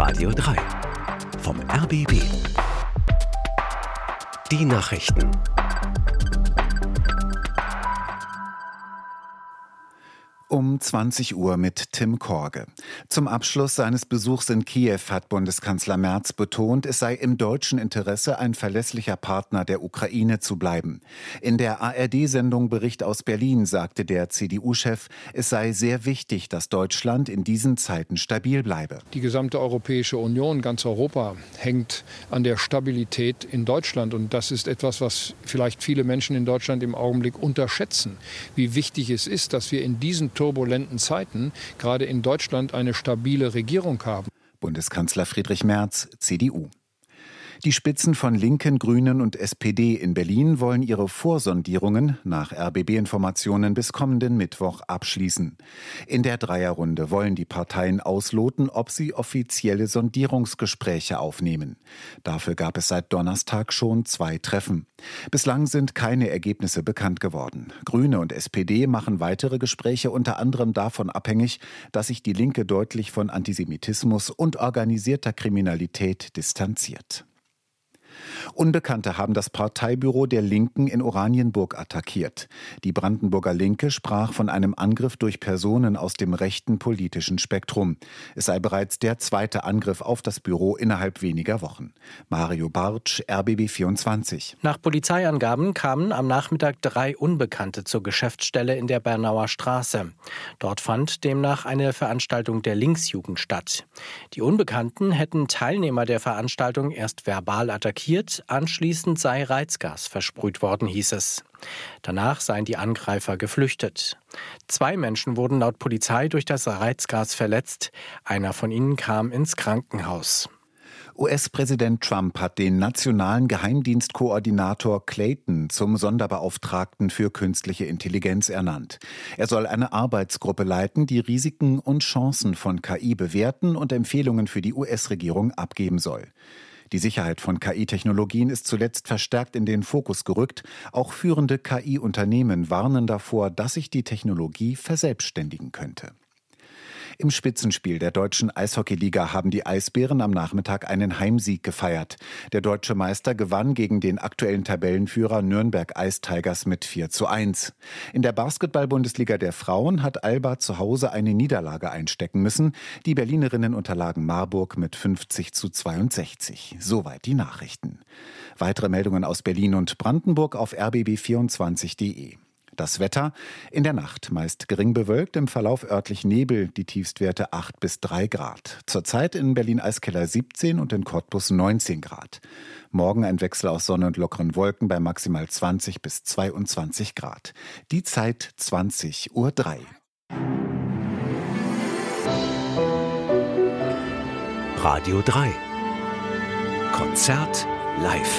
Radio 3 vom RBB. Die Nachrichten. Um 20 Uhr mit Tim Korge. Zum Abschluss seines Besuchs in Kiew hat Bundeskanzler Merz betont, es sei im deutschen Interesse, ein verlässlicher Partner der Ukraine zu bleiben. In der ARD-Sendung Bericht aus Berlin sagte der CDU-Chef, es sei sehr wichtig, dass Deutschland in diesen Zeiten stabil bleibe. Die gesamte Europäische Union, ganz Europa, hängt an der Stabilität in Deutschland. Und das ist etwas, was vielleicht viele Menschen in Deutschland im Augenblick unterschätzen. Wie wichtig es ist, dass wir in diesen turbulenten Zeiten gerade in Deutschland eine stabile Regierung haben. Bundeskanzler Friedrich Merz, CDU. Die Spitzen von Linken, Grünen und SPD in Berlin wollen ihre Vorsondierungen nach RBB-Informationen bis kommenden Mittwoch abschließen. In der Dreierrunde wollen die Parteien ausloten, ob sie offizielle Sondierungsgespräche aufnehmen. Dafür gab es seit Donnerstag schon 2 Treffen. Bislang sind keine Ergebnisse bekannt geworden. Grüne und SPD machen weitere Gespräche unter anderem davon abhängig, dass sich die Linke deutlich von Antisemitismus und organisierter Kriminalität distanziert. Unbekannte haben das Parteibüro der Linken in Oranienburg attackiert. Die Brandenburger Linke sprach von einem Angriff durch Personen aus dem rechten politischen Spektrum. Es sei bereits der 2. Angriff auf das Büro innerhalb weniger Wochen. Mario Bartsch, RBB 24. Nach Polizeiangaben kamen am Nachmittag 3 Unbekannte zur Geschäftsstelle in der Bernauer Straße. Dort fand demnach eine Veranstaltung der Linksjugend statt. Die Unbekannten hätten Teilnehmer der Veranstaltung erst verbal attackiert. Anschließend sei Reizgas versprüht worden, hieß es. Danach seien die Angreifer geflüchtet. 2 Menschen wurden laut Polizei durch das Reizgas verletzt. Einer von ihnen kam ins Krankenhaus. US-Präsident Trump hat den nationalen Geheimdienstkoordinator Clayton zum Sonderbeauftragten für künstliche Intelligenz ernannt. Er soll eine Arbeitsgruppe leiten, die Risiken und Chancen von KI bewerten und Empfehlungen für die US-Regierung abgeben soll. Die Sicherheit von KI-Technologien ist zuletzt verstärkt in den Fokus gerückt. Auch führende KI-Unternehmen warnen davor, dass sich die Technologie verselbstständigen könnte. Im Spitzenspiel der deutschen Eishockeyliga haben die Eisbären am Nachmittag einen Heimsieg gefeiert. Der deutsche Meister gewann gegen den aktuellen Tabellenführer Nürnberg Ice Tigers mit 4:1. In der Basketball-Bundesliga der Frauen hat Alba zu Hause eine Niederlage einstecken müssen. Die Berlinerinnen unterlagen Marburg mit 50:62. Soweit die Nachrichten. Weitere Meldungen aus Berlin und Brandenburg auf rbb24.de. Das Wetter: in der Nacht meist gering bewölkt, im Verlauf örtlich Nebel, die Tiefstwerte 8 bis 3 Grad. Zurzeit in Berlin-Eiskeller 17 und in Cottbus 19 Grad. Morgen ein Wechsel aus Sonne und lockeren Wolken bei maximal 20 bis 22 Grad. Die Zeit 20:03 Uhr. Radio 3 Konzert live.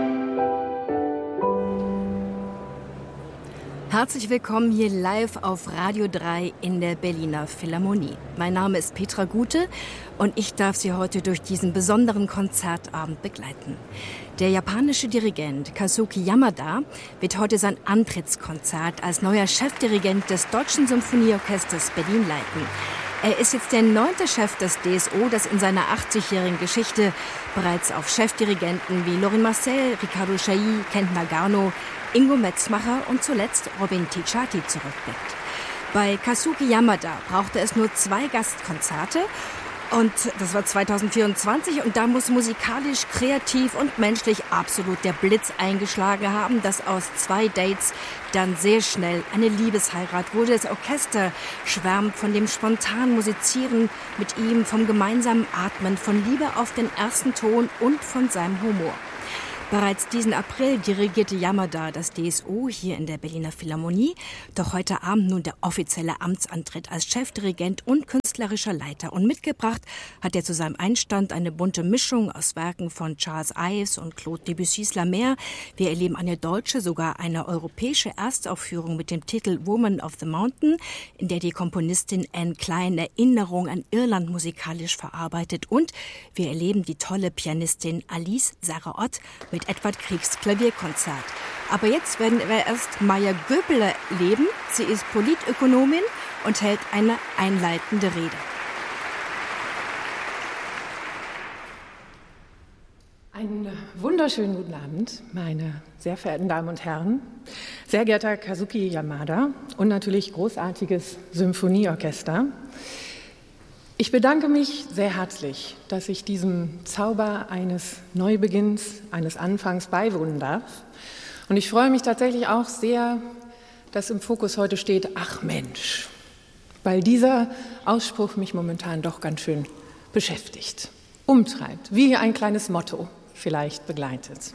Herzlich willkommen hier live auf Radio 3 in der Berliner Philharmonie. Mein Name ist Petra Gute und ich darf Sie heute durch diesen besonderen Konzertabend begleiten. Der japanische Dirigent Kazuki Yamada wird heute sein Antrittskonzert als neuer Chefdirigent des Deutschen Symphonieorchesters Berlin leiten. Er ist jetzt der 9. Chef des DSO, das in seiner 80-jährigen Geschichte bereits auf Chefdirigenten wie Lorin Maazel, Riccardo Chailly, Kent Nagano, Ingo Metzmacher und zuletzt Robin Ticciati zurückblickt. Bei Kazuki Yamada brauchte es nur 2 Gastkonzerte und das war 2024 und da muss musikalisch, kreativ und menschlich absolut der Blitz eingeschlagen haben, dass aus 2 Dates dann sehr schnell eine Liebesheirat wurde. Das Orchester schwärmt von dem spontanen Musizieren mit ihm, vom gemeinsamen Atmen, von Liebe auf den ersten Ton und von seinem Humor. Bereits diesen April dirigierte Yamada das DSO hier in der Berliner Philharmonie. Doch heute Abend nun der offizielle Amtsantritt als Chefdirigent und künstlerischer Leiter. Und mitgebracht hat er zu seinem Einstand eine bunte Mischung aus Werken von Charles Ives und Claude Debussys La Mer. Wir erleben eine deutsche, sogar eine europäische Erstaufführung mit dem Titel Woman of the Mountain, in der die Komponistin Anne Klein Erinnerung an Irland musikalisch verarbeitet. Und wir erleben die tolle Pianistin Alice Sarraott mit Edvard Griegs Klavierkonzert. Aber jetzt werden wir erst Maja Göpel erleben. Sie ist Politökonomin und hält eine einleitende Rede. Einen wunderschönen guten Abend, meine sehr verehrten Damen und Herren, sehr geehrter Kazuki Yamada und natürlich großartiges Symphonieorchester. Ich bedanke mich sehr herzlich, dass ich diesem Zauber eines Neubeginns, eines Anfangs beiwohnen darf. Und ich freue mich tatsächlich auch sehr, dass im Fokus heute steht, ach Mensch, weil dieser Ausspruch mich momentan doch ganz schön beschäftigt, umtreibt, wie ein kleines Motto vielleicht begleitet.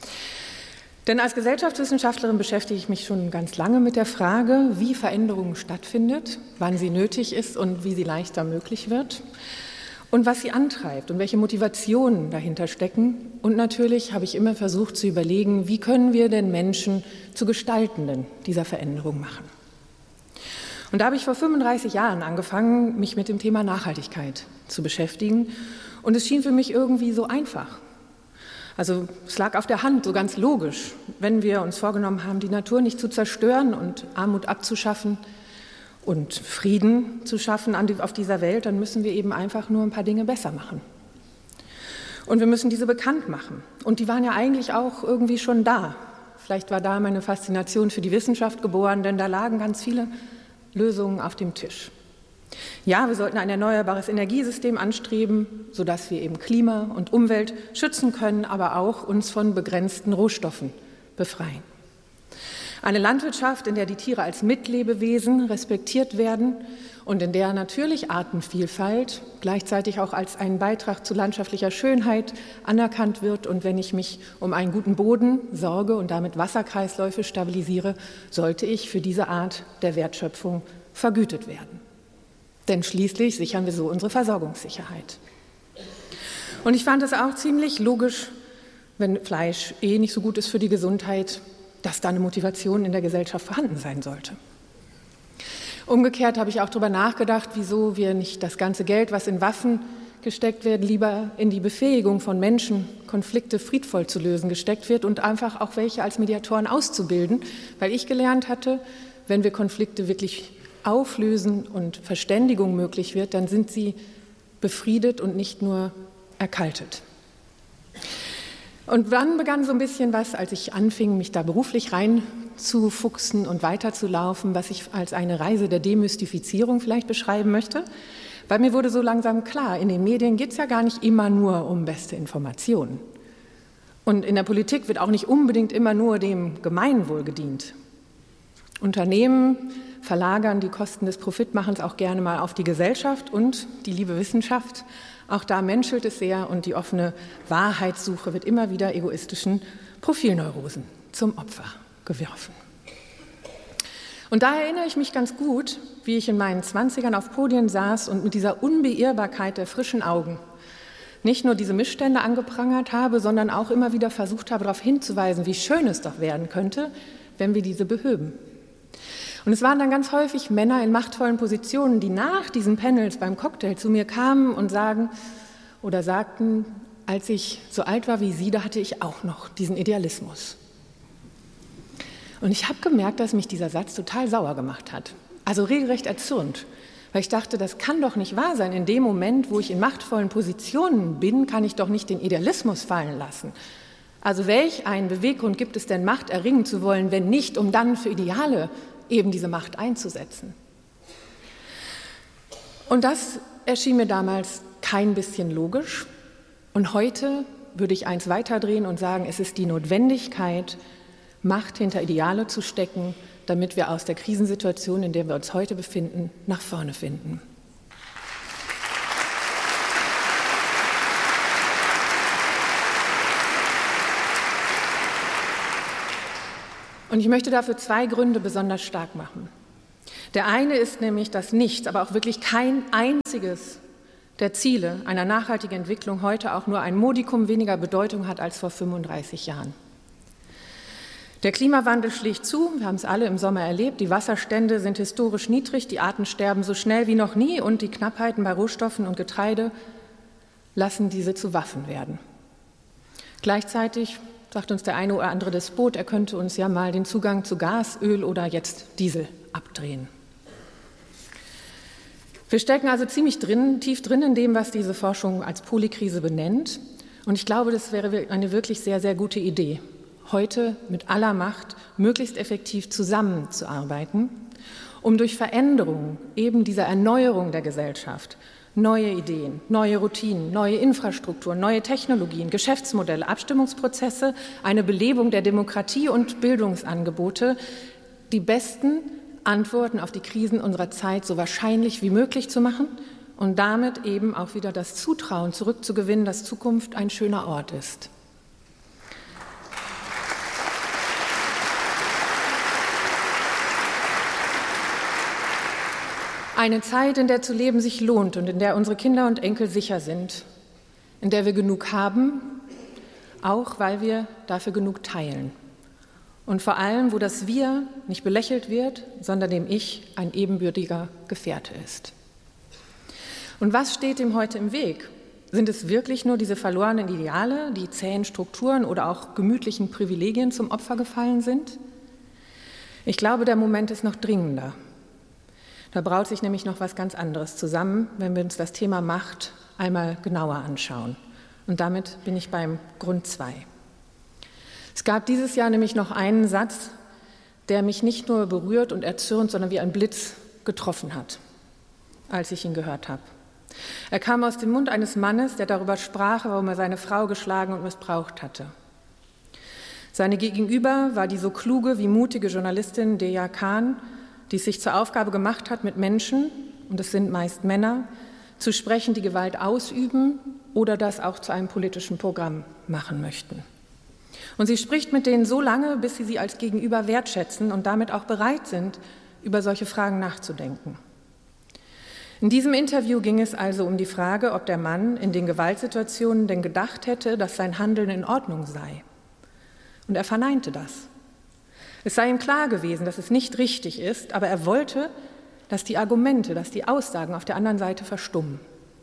Denn als Gesellschaftswissenschaftlerin beschäftige ich mich schon ganz lange mit der Frage, wie Veränderung stattfindet, wann sie nötig ist und wie sie leichter möglich wird und was sie antreibt und welche Motivationen dahinter stecken. Und natürlich habe ich immer versucht zu überlegen, wie können wir denn Menschen zu Gestaltenden dieser Veränderung machen. Und da habe ich vor 35 Jahren angefangen, mich mit dem Thema Nachhaltigkeit zu beschäftigen. Und es schien für mich irgendwie so einfach. Also es lag auf der Hand, so ganz logisch, wenn wir uns vorgenommen haben, die Natur nicht zu zerstören und Armut abzuschaffen und Frieden zu schaffen auf dieser Welt, dann müssen wir eben einfach nur ein paar Dinge besser machen. Und wir müssen diese bekannt machen. Und die waren ja eigentlich auch irgendwie schon da. Vielleicht war da meine Faszination für die Wissenschaft geboren, denn da lagen ganz viele Lösungen auf dem Tisch. Ja, wir sollten ein erneuerbares Energiesystem anstreben, sodass wir eben Klima und Umwelt schützen können, aber auch uns von begrenzten Rohstoffen befreien. Eine Landwirtschaft, in der die Tiere als Mitlebewesen respektiert werden und in der natürlich Artenvielfalt gleichzeitig auch als ein Beitrag zu landschaftlicher Schönheit anerkannt wird. Und wenn ich mich um einen guten Boden sorge und damit Wasserkreisläufe stabilisiere, sollte ich für diese Art der Wertschöpfung vergütet werden. Denn schließlich sichern wir so unsere Versorgungssicherheit. Und ich fand es auch ziemlich logisch, wenn Fleisch nicht so gut ist für die Gesundheit, dass da eine Motivation in der Gesellschaft vorhanden sein sollte. Umgekehrt habe ich auch darüber nachgedacht, wieso wir nicht das ganze Geld, was in Waffen gesteckt wird, lieber in die Befähigung von Menschen, Konflikte friedvoll zu lösen, gesteckt wird und einfach auch welche als Mediatoren auszubilden, weil ich gelernt hatte, wenn wir Konflikte wirklich auflösen und Verständigung möglich wird, dann sind sie befriedet und nicht nur erkaltet. Und dann begann so ein bisschen was, als ich anfing, mich da beruflich reinzufuchsen und weiterzulaufen, was ich als eine Reise der Demystifizierung vielleicht beschreiben möchte. Weil mir wurde so langsam klar, in den Medien geht es ja gar nicht immer nur um beste Informationen. Und in der Politik wird auch nicht unbedingt immer nur dem Gemeinwohl gedient. Unternehmen verlagern die Kosten des Profitmachens auch gerne mal auf die Gesellschaft und die liebe Wissenschaft. Auch da menschelt es sehr und die offene Wahrheitssuche wird immer wieder egoistischen Profilneurosen zum Opfer geworfen. Und da erinnere ich mich ganz gut, wie ich in meinen 20ern auf Podien saß und mit dieser Unbeirrbarkeit der frischen Augen nicht nur diese Missstände angeprangert habe, sondern auch immer wieder versucht habe, darauf hinzuweisen, wie schön es doch werden könnte, wenn wir diese behöben. Und es waren dann ganz häufig Männer in machtvollen Positionen, die nach diesen Panels beim Cocktail zu mir kamen und sagten, als ich so alt war wie Sie, da hatte ich auch noch diesen Idealismus. Und ich habe gemerkt, dass mich dieser Satz total sauer gemacht hat, also regelrecht erzürnt, weil ich dachte, das kann doch nicht wahr sein. In dem Moment, wo ich in machtvollen Positionen bin, kann ich doch nicht den Idealismus fallen lassen. Also welch einen Beweggrund gibt es denn, Macht erringen zu wollen, wenn nicht, um dann für Ideale eben diese Macht einzusetzen? Und das erschien mir damals kein bisschen logisch. Und heute würde ich eins weiterdrehen und sagen, es ist die Notwendigkeit, Macht hinter Ideale zu stecken, damit wir aus der Krisensituation, in der wir uns heute befinden, nach vorne finden. Und ich möchte dafür zwei Gründe besonders stark machen. Der eine ist nämlich, dass nichts, aber auch wirklich kein einziges der Ziele einer nachhaltigen Entwicklung heute auch nur ein Modikum weniger Bedeutung hat als vor 35 Jahren. Der Klimawandel schlägt zu, wir haben es alle im Sommer erlebt, die Wasserstände sind historisch niedrig, die Arten sterben so schnell wie noch nie und die Knappheiten bei Rohstoffen und Getreide lassen diese zu Waffen werden. Gleichzeitig sagt uns der eine oder andere Despot, er könnte uns ja mal den Zugang zu Gas, Öl oder jetzt Diesel abdrehen. Wir stecken also ziemlich tief drin in dem, was diese Forschung als Polykrise benennt. Und ich glaube, das wäre eine wirklich sehr, sehr gute Idee, heute mit aller Macht möglichst effektiv zusammenzuarbeiten, um durch Veränderungen eben dieser Erneuerung der Gesellschaft neue Ideen, neue Routinen, neue Infrastrukturen, neue Technologien, Geschäftsmodelle, Abstimmungsprozesse, eine Belebung der Demokratie und Bildungsangebote, die besten Antworten auf die Krisen unserer Zeit so wahrscheinlich wie möglich zu machen und damit eben auch wieder das Zutrauen zurückzugewinnen, dass Zukunft ein schöner Ort ist. Eine Zeit, in der zu leben sich lohnt und in der unsere Kinder und Enkel sicher sind, in der wir genug haben, auch weil wir dafür genug teilen. Und vor allem, wo das Wir nicht belächelt wird, sondern dem Ich ein ebenbürtiger Gefährte ist. Und was steht dem heute im Weg? Sind es wirklich nur diese verlorenen Ideale, die zähen Strukturen oder auch gemütlichen Privilegien zum Opfer gefallen sind? Ich glaube, der Moment ist noch dringender. Da braut sich nämlich noch was ganz anderes zusammen, wenn wir uns das Thema Macht einmal genauer anschauen. Und damit bin ich beim Grund 2. Es gab dieses Jahr nämlich noch einen Satz, der mich nicht nur berührt und erzürnt, sondern wie ein Blitz getroffen hat, als ich ihn gehört habe. Er kam aus dem Mund eines Mannes, der darüber sprach, warum er seine Frau geschlagen und missbraucht hatte. Seine Gegenüber war die so kluge wie mutige Journalistin Deya Khan, die es sich zur Aufgabe gemacht hat, mit Menschen, und es sind meist Männer, zu sprechen, die Gewalt ausüben oder das auch zu einem politischen Programm machen möchten. Und sie spricht mit denen so lange, bis sie als Gegenüber wertschätzen und damit auch bereit sind, über solche Fragen nachzudenken. In diesem Interview ging es also um die Frage, ob der Mann in den Gewaltsituationen denn gedacht hätte, dass sein Handeln in Ordnung sei. Und er verneinte das. Es sei ihm klar gewesen, dass es nicht richtig ist, aber er wollte, dass die Argumente, dass die Aussagen auf der anderen Seite verstummen.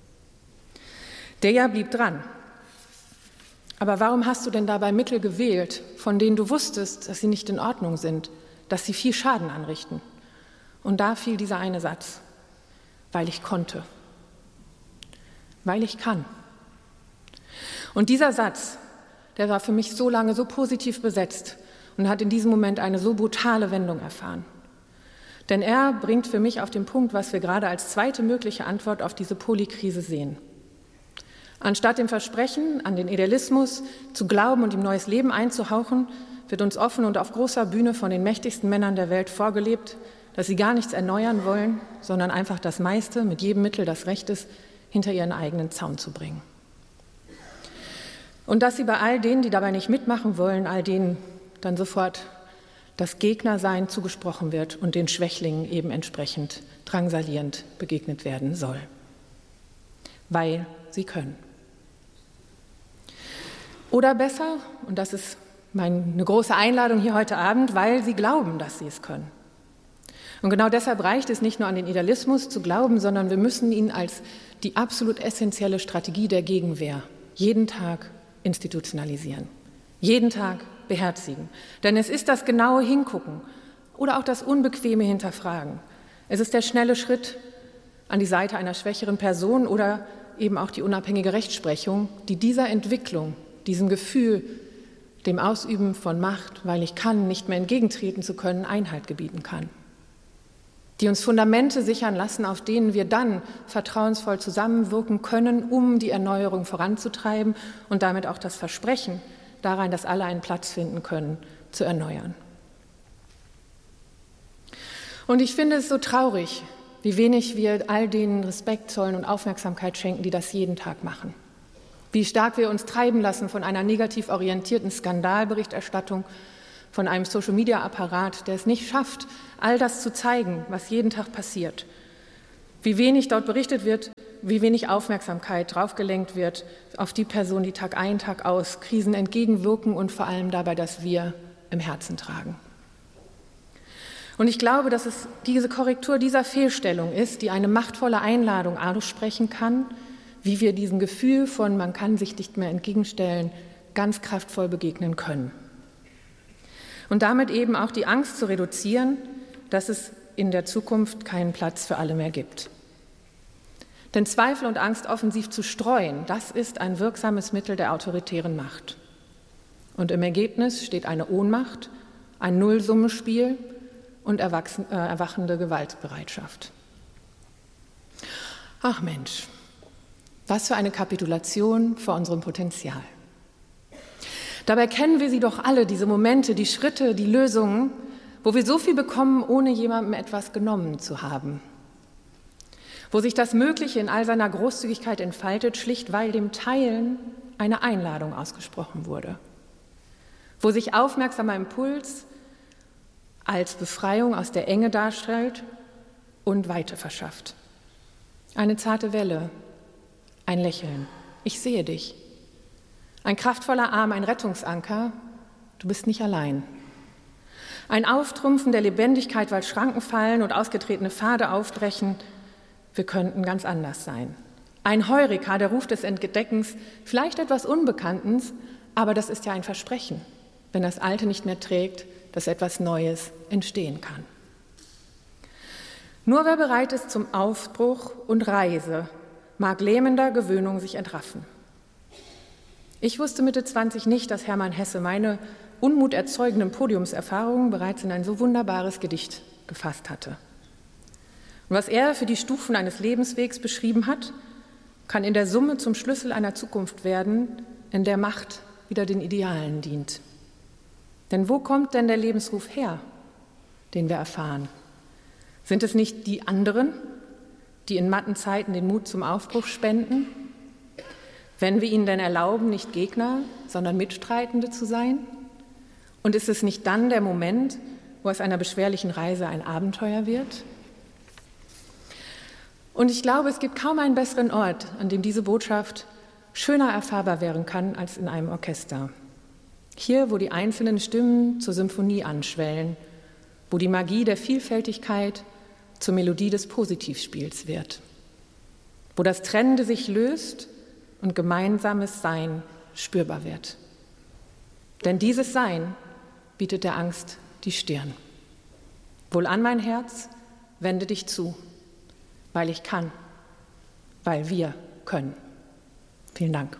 Deya blieb dran. Aber warum hast du denn dabei Mittel gewählt, von denen du wusstest, dass sie nicht in Ordnung sind, dass sie viel Schaden anrichten? Und da fiel dieser eine Satz: weil ich konnte. Weil ich kann. Und dieser Satz, der war für mich so lange so positiv besetzt und hat in diesem Moment eine so brutale Wendung erfahren. Denn er bringt für mich auf den Punkt, was wir gerade als zweite mögliche Antwort auf diese Polykrise sehen. Anstatt dem Versprechen, an den Idealismus zu glauben und ihm neues Leben einzuhauchen, wird uns offen und auf großer Bühne von den mächtigsten Männern der Welt vorgelebt, dass sie gar nichts erneuern wollen, sondern einfach das meiste, mit jedem Mittel das Recht ist, hinter ihren eigenen Zaun zu bringen. Und dass sie bei all denen, die dabei nicht mitmachen wollen, all denen dann sofort das Gegnersein zugesprochen wird und den Schwächlingen eben entsprechend drangsalierend begegnet werden soll. Weil sie können. Oder besser, und das ist eine große Einladung hier heute Abend, weil sie glauben, dass sie es können. Und genau deshalb reicht es nicht nur an den Idealismus zu glauben, sondern wir müssen ihn als die absolut essentielle Strategie der Gegenwehr jeden Tag institutionalisieren, jeden Tag beherzigen. Denn es ist das genaue Hingucken oder auch das unbequeme Hinterfragen. Es ist der schnelle Schritt an die Seite einer schwächeren Person oder eben auch die unabhängige Rechtsprechung, die dieser Entwicklung, diesem Gefühl, dem Ausüben von Macht, weil ich kann, nicht mehr entgegentreten zu können, Einhalt gebieten kann. Die uns Fundamente sichern lassen, auf denen wir dann vertrauensvoll zusammenwirken können, um die Erneuerung voranzutreiben und damit auch das Versprechen darein, dass alle einen Platz finden können, zu erneuern. Und ich finde es so traurig, wie wenig wir all denen Respekt zollen und Aufmerksamkeit schenken, die das jeden Tag machen. Wie stark wir uns treiben lassen von einer negativ orientierten Skandalberichterstattung, von einem Social-Media-Apparat, der es nicht schafft, all das zu zeigen, was jeden Tag passiert. Wie wenig dort berichtet wird, wie wenig Aufmerksamkeit draufgelenkt wird auf die Personen, die Tag ein, Tag aus Krisen entgegenwirken und vor allem dabei das Wir im Herzen tragen. Und ich glaube, dass es diese Korrektur dieser Fehlstellung ist, die eine machtvolle Einladung aussprechen kann, wie wir diesem Gefühl von man kann sich nicht mehr entgegenstellen, ganz kraftvoll begegnen können. Und damit eben auch die Angst zu reduzieren, dass es in der Zukunft keinen Platz für alle mehr gibt. Denn Zweifel und Angst offensiv zu streuen, das ist ein wirksames Mittel der autoritären Macht. Und im Ergebnis steht eine Ohnmacht, ein Nullsummenspiel und erwachende Gewaltbereitschaft. Ach Mensch, was für eine Kapitulation vor unserem Potenzial. Dabei kennen wir sie doch alle, diese Momente, die Schritte, die Lösungen, wo wir so viel bekommen, ohne jemandem etwas genommen zu haben. Wo sich das Mögliche in all seiner Großzügigkeit entfaltet, schlicht weil dem Teilen eine Einladung ausgesprochen wurde. Wo sich aufmerksamer Impuls als Befreiung aus der Enge darstellt und Weite verschafft. Eine zarte Welle, ein Lächeln, ich sehe dich. Ein kraftvoller Arm, ein Rettungsanker, du bist nicht allein. Ein Auftrumpfen der Lebendigkeit, weil Schranken fallen und ausgetretene Pfade aufbrechen, wir könnten ganz anders sein. Ein Heureka, der Ruf des Entdeckens, vielleicht etwas Unbekanntes, aber das ist ja ein Versprechen, wenn das Alte nicht mehr trägt, dass etwas Neues entstehen kann. Nur wer bereit ist zum Aufbruch und Reise, mag lähmender Gewöhnung sich entraffen. Ich wusste Mitte 20 nicht, dass Hermann Hesse meine unmuterzeugenden Podiumserfahrungen bereits in ein so wunderbares Gedicht gefasst hatte. Und was er für die Stufen eines Lebenswegs beschrieben hat, kann in der Summe zum Schlüssel einer Zukunft werden, in der Macht wieder den Idealen dient. Denn wo kommt denn der Lebensruf her, den wir erfahren? Sind es nicht die anderen, die in matten Zeiten den Mut zum Aufbruch spenden? Wenn wir ihnen denn erlauben, nicht Gegner, sondern Mitstreitende zu sein? Und ist es nicht dann der Moment, wo aus einer beschwerlichen Reise ein Abenteuer wird? Und ich glaube, es gibt kaum einen besseren Ort, an dem diese Botschaft schöner erfahrbar werden kann als in einem Orchester. Hier, wo die einzelnen Stimmen zur Symphonie anschwellen, wo die Magie der Vielfältigkeit zur Melodie des Positivspiels wird, wo das Trennende sich löst und gemeinsames Sein spürbar wird. Denn dieses Sein bietet der Angst die Stirn. Wohlan, mein Herz, wende dich zu, weil ich kann, weil wir können. Vielen Dank.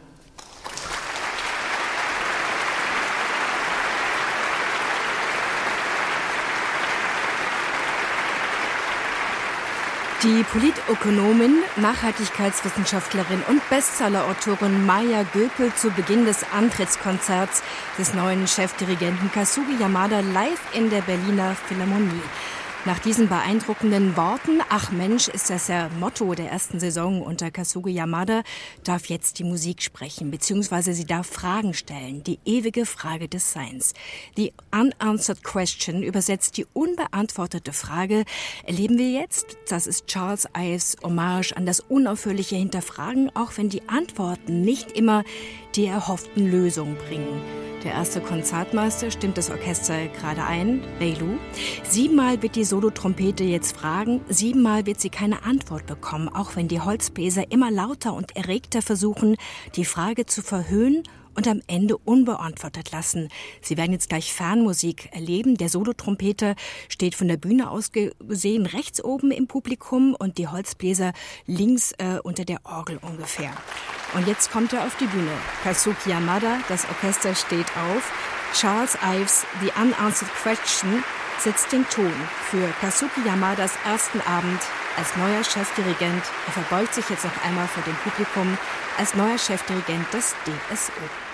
Die Politökonomin, Nachhaltigkeitswissenschaftlerin und Bestsellerautorin Maya Göpel zu Beginn des Antrittskonzerts des neuen Chefdirigenten Kazuki Yamada live in der Berliner Philharmonie. Nach diesen beeindruckenden Worten, ach Mensch, ist das ja Motto der ersten Saison unter Kazuki Yamada, darf jetzt die Musik sprechen, beziehungsweise sie darf Fragen stellen, die ewige Frage des Seins. The Unanswered Question, übersetzt die unbeantwortete Frage, erleben wir jetzt. Das ist Charles Ives Hommage an das unaufhörliche Hinterfragen, auch wenn die Antworten nicht immer die erhofften Lösungen bringen. Der erste Konzertmeister stimmt das Orchester gerade ein, Beilu. 7-mal wird die Solotrompete jetzt fragen, 7-mal wird sie keine Antwort bekommen, auch wenn die Holzbläser immer lauter und erregter versuchen, die Frage zu verhöhnen und am Ende unbeantwortet lassen. Sie werden jetzt gleich Fernmusik erleben. Der Solotrompeter steht von der Bühne aus gesehen rechts oben im Publikum und die Holzbläser links unter der Orgel ungefähr. Und jetzt kommt er auf die Bühne. Kazuki Yamada, das Orchester steht auf. Charles Ives The Unanswered Question setzt den Ton für Kazuki Yamadas ersten Abend als neuer Chefdirigent. Er verbeugt sich jetzt noch einmal vor dem Publikum als neuer Chefdirigent des DSO.